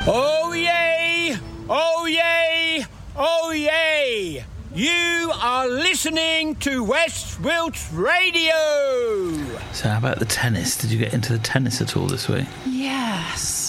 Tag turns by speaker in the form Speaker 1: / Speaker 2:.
Speaker 1: Oh yay! Oh yay! Oh yay! You are listening to West Wilts Radio!
Speaker 2: So how about the tennis? Did you get into the tennis at all this week?
Speaker 3: Yes.